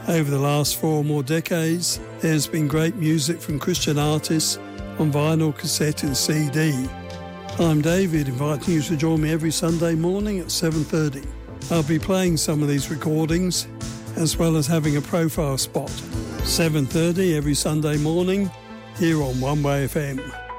Over the last 4 or more decades, there's been great music from Christian artists on vinyl, cassette and CD. I'm David, inviting you to join me every Sunday morning at 7:30. I'll be playing some of these recordings, as well as having a profile spot. 7:30 every Sunday morning, here on One Way FM.